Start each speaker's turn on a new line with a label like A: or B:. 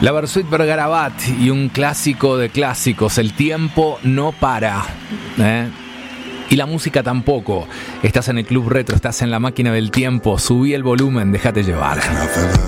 A: La Versuit Vergarabat y un clásico de clásicos, El tiempo no para, y la música tampoco. Estás en el Club Retro, estás en la máquina del tiempo, subí el volumen, déjate llevar.